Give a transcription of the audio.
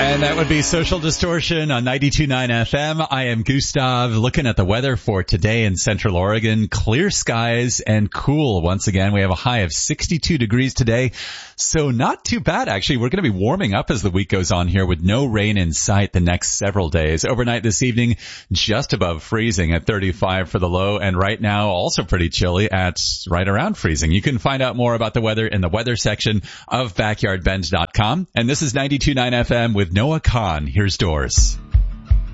And that would be Social Distortion on 92.9 FM. I am Gustav, looking at the weather for today in Central Oregon. Clear skies and cool once again. We have a high of 62 degrees today, so not too bad actually. We're going to be warming up as the week goes on here with no rain in sight the next several days. Overnight this evening, just above freezing at 35 for the low, and right now also pretty chilly at right around freezing. You can find out more about the weather in the weather section of backyardbend.com. And this is 92.9 FM with Noah Kahn. Here's Doors.